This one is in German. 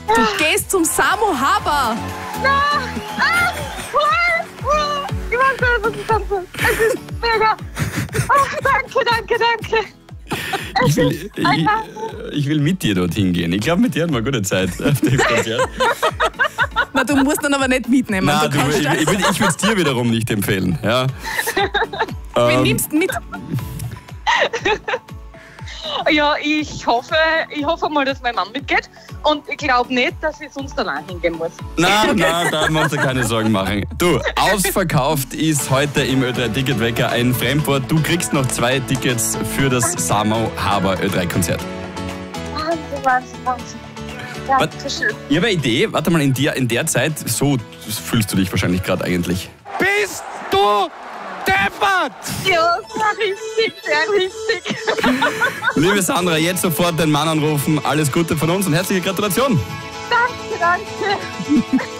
Du gehst zum Samo Haber. Ich weiß nicht, was ich sagen soll. Es ist mega. Danke. Ich will mit dir dorthin gehen. Ich glaube, mit dir hatten wir eine gute Zeit auf dem Konzert. Na, du musst dann aber nicht mitnehmen. Nein, du kannst ich würde es dir wiederum nicht empfehlen. Ja. Wen nimmst du mit? Ja, ich hoffe mal, dass mein Mann mitgeht. Und ich glaube nicht, dass ich sonst allein hingehen muss. Nein, da musst du keine Sorgen machen. Du, ausverkauft ist heute im Ö3 Ticketwecker ein Fremdwort. Du kriegst noch 2 Tickets für das Samo Haber Ö3-Konzert. Wahnsinn. Ja, so schön. Ich habe eine Idee. Warte mal, in der Zeit, so fühlst du dich wahrscheinlich gerade eigentlich. Bist du deppert? Ja, sehr richtig. Liebe Sandra, jetzt sofort den Mann anrufen. Alles Gute von uns und herzliche Gratulation. Danke.